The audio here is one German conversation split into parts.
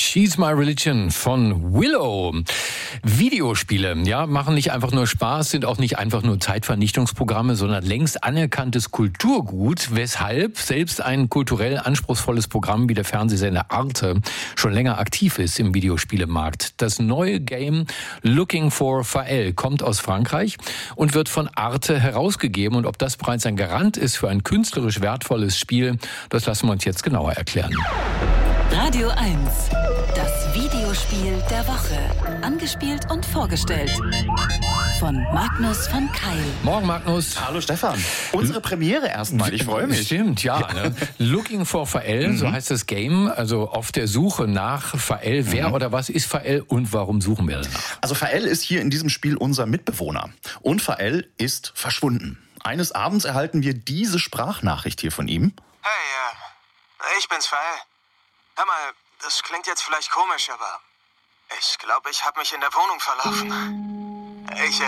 She's My Religion von Willow. Videospiele, ja, machen nicht einfach nur Spaß, sind auch nicht einfach nur Zeitvernichtungsprogramme, sondern längst anerkanntes Kulturgut, weshalb selbst ein kulturell anspruchsvolles Programm wie der Fernsehsender Arte schon länger aktiv ist im Videospielemarkt. Das neue Game Looking for Fael kommt aus Frankreich und wird von Arte herausgegeben. Und ob das bereits ein Garant ist für ein künstlerisch wertvolles Spiel, das lassen wir uns jetzt genauer erklären. Radio 1, das Videospiel der Woche. Angespielt und vorgestellt von Magnus von Keil. Morgen, Magnus. Hallo Stefan. Unsere Premiere erstmal, ich freue mich. Stimmt, ja. Ne? Looking for Fael, so heißt das Game, also auf der Suche nach Fael. Wer oder was ist Fael und warum suchen wir danach? Also Fael ist hier in diesem Spiel unser Mitbewohner und Fael ist verschwunden. Eines Abends erhalten wir diese Sprachnachricht hier von ihm. Hey, ich bin's, Fael. Hör mal, das klingt jetzt vielleicht komisch, aber ich glaube, ich habe mich in der Wohnung verlaufen.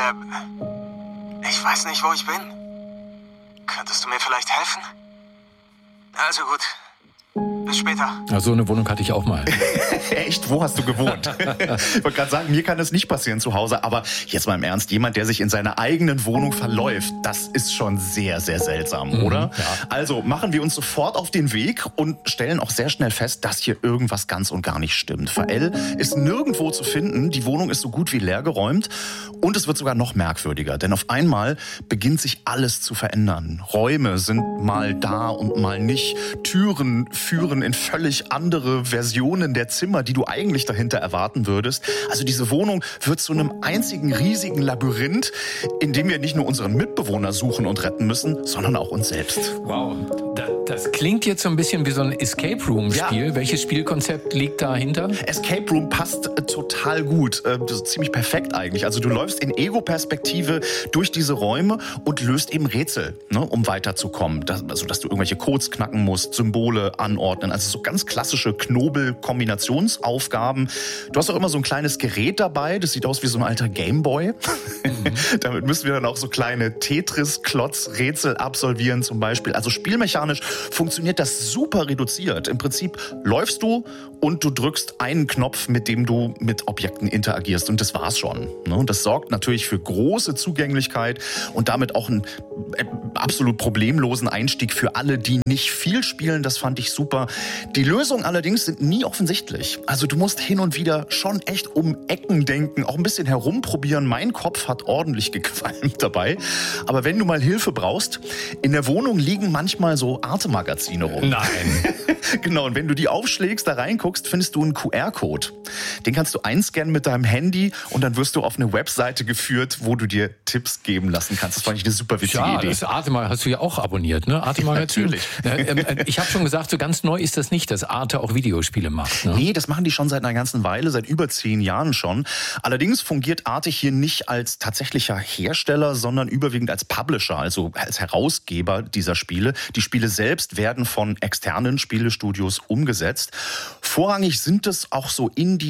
Ich weiß nicht, wo ich bin. Könntest du mir vielleicht helfen? Also gut. Bis später. Ja, so eine Wohnung hatte ich auch mal. Echt? Wo hast du gewohnt? Ich wollte gerade sagen, mir kann das nicht passieren zu Hause, aber jetzt mal im Ernst, jemand, der sich in seiner eigenen Wohnung verläuft, das ist schon sehr, sehr seltsam, oder? Ja. Also machen wir uns sofort auf den Weg und stellen auch sehr schnell fest, dass hier irgendwas ganz und gar nicht stimmt. Fael ist nirgendwo zu finden, die Wohnung ist so gut wie leer geräumt und es wird sogar noch merkwürdiger, denn auf einmal beginnt sich alles zu verändern. Räume sind mal da und mal nicht, Türen führen in völlig andere Versionen der Zimmer, die du eigentlich dahinter erwarten würdest. Also diese Wohnung wird zu einem einzigen riesigen Labyrinth, in dem wir nicht nur unseren Mitbewohner suchen und retten müssen, sondern auch uns selbst. Wow, das klingt jetzt so ein bisschen wie so ein Escape Room-Spiel. Ja. Welches Spielkonzept liegt dahinter? Escape Room passt total gut, das ist ziemlich perfekt eigentlich. Also du läufst in Ego-Perspektive durch diese Räume und löst eben Rätsel, ne, um weiterzukommen. Also dass du irgendwelche Codes knacken musst, Symbole anordnen. Also so ganz klassische Knobel-Kombinationsaufgaben. Du hast auch immer so ein kleines Gerät dabei, das sieht aus wie so ein alter Gameboy. Damit müssen wir dann auch so kleine Tetris-Klotz-Rätsel absolvieren zum Beispiel. Also spielmechanisch funktioniert das super reduziert. Im Prinzip läufst du und du drückst einen Knopf, mit dem du mit Objekten interagierst und das war's schon. Und das sorgt natürlich für große Zugänglichkeit und damit auch einen absolut problemlosen Einstieg für alle, die nicht viel spielen. Das fand ich super. Die Lösungen allerdings sind nie offensichtlich. Also du musst hin und wieder schon echt um Ecken denken, auch ein bisschen herumprobieren. Mein Kopf hat ordentlich gequalmt dabei. Aber wenn du mal Hilfe brauchst, in der Wohnung liegen manchmal so Arte-Magazine rum. Nein. Genau, und wenn du die aufschlägst, da reinguckst, findest du einen QR-Code. Den kannst du einscannen mit deinem Handy und dann wirst du auf eine Webseite geführt, wo du dir Tipps geben lassen kannst. Das fand ich eine super witzige Idee. Das Arte hast du ja auch abonniert, ne? Arte-Magazin. Natürlich. Ich habe schon gesagt, so ganz neu ist das nicht, dass Arte auch Videospiele macht. Ne? Nee, das machen die schon seit einer ganzen Weile, seit über 10 Jahren schon. Allerdings fungiert Arte hier nicht als tatsächlicher Hersteller, sondern überwiegend als Publisher, also als Herausgeber dieser Spiele. Die Spiele selbst werden von externen Spielestudios umgesetzt. Vorrangig sind es auch so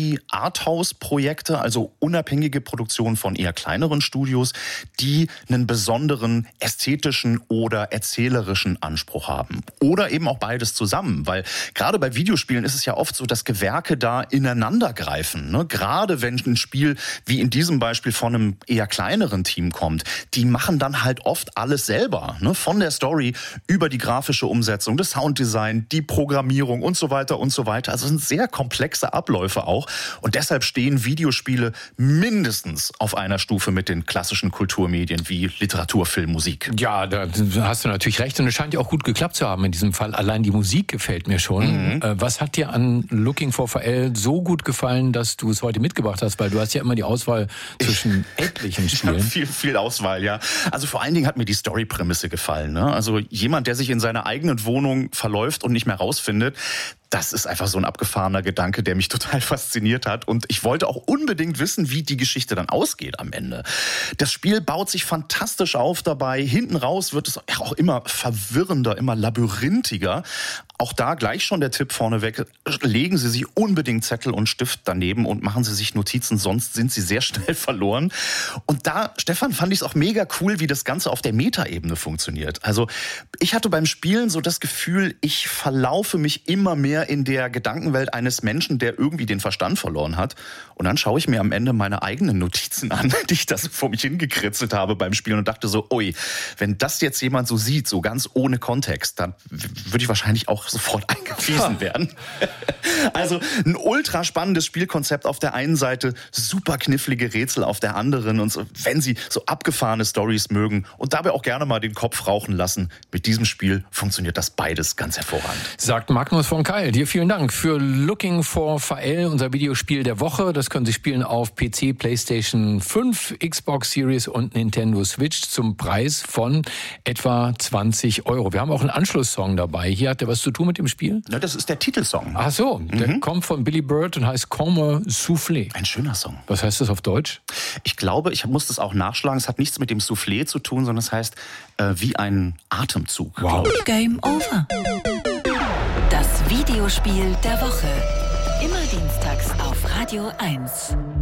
Indie-Arthouse-Projekte, also unabhängige Produktionen von eher kleineren Studios, die einen besonderen ästhetischen oder erzählerischen Anspruch haben. Oder eben auch beides zusammen, weil gerade bei Videospielen ist es ja oft so, dass Gewerke da ineinander greifen. Ne? Gerade wenn ein Spiel wie in diesem Beispiel von einem eher kleineren Team kommt, die machen dann halt oft alles selber. Ne? Von der Story über die grafische Umsetzung, das Sounddesign, die Programmierung und so weiter und so weiter. Also es sind sehr komplexe Abläufe auch. Und deshalb stehen Videospiele mindestens auf einer Stufe mit den klassischen Kulturmedien wie Literatur, Film, Musik. Ja, da hast du natürlich recht. Und es scheint ja auch gut geklappt zu haben in diesem Fall. Allein die Musik gefällt mir schon. Was hat dir an Looking for Fael so gut gefallen, dass du es heute mitgebracht hast? Weil du hast ja immer die Auswahl zwischen etlichen Spielen. Ich habe viel Auswahl, ja. Also vor allen Dingen hat mir die Storyprämisse gefallen. Ne? Also jemand, der sich in seiner eigenen Wohnung verläuft und nicht mehr rausfindet, das ist einfach so ein abgefahrener Gedanke, der mich total fasziniert hat. Und ich wollte auch unbedingt wissen, wie die Geschichte dann ausgeht am Ende. Das Spiel baut sich fantastisch auf dabei. Hinten raus wird es auch immer verwirrender, immer labyrinthiger. Auch da gleich schon der Tipp vorneweg, legen Sie sich unbedingt Zettel und Stift daneben und machen Sie sich Notizen, sonst sind Sie sehr schnell verloren. Und da, Stefan, fand ich es auch mega cool, wie das Ganze auf der Metaebene funktioniert. Also ich hatte beim Spielen so das Gefühl, ich verlaufe mich immer mehr in der Gedankenwelt eines Menschen, der irgendwie den Verstand verloren hat. Und dann schaue ich mir am Ende meine eigenen Notizen an, die ich da so vor mich hingekritzelt habe beim Spielen und dachte so, ui, wenn das jetzt jemand so sieht, so ganz ohne Kontext, dann würde ich wahrscheinlich auch sofort eingewiesen werden. Also ein ultra spannendes Spielkonzept auf der einen Seite, super knifflige Rätsel auf der anderen. Und so, wenn Sie so abgefahrene Storys mögen und dabei auch gerne mal den Kopf rauchen lassen, mit diesem Spiel funktioniert das beides ganz hervorragend. Sagt Magnus von Keil. Dir vielen Dank für Looking for Fael, unser Videospiel der Woche. Das können Sie spielen auf PC, PlayStation 5, Xbox Series und Nintendo Switch zum Preis von etwa 20 €. Wir haben auch einen Anschlusssong dabei. Hier hat der was zu tun mit dem Spiel? Na, das ist der Titelsong. Ach so, der kommt von Billy Bird und heißt Comme Soufflé. Ein schöner Song. Was heißt das auf Deutsch? Ich glaube, ich muss das auch nachschlagen. Es hat nichts mit dem Soufflé zu tun, sondern es heißt wie ein Atemzug. Wow. Game over. Das Videospiel der Woche. Immer dienstags auf Radio 1.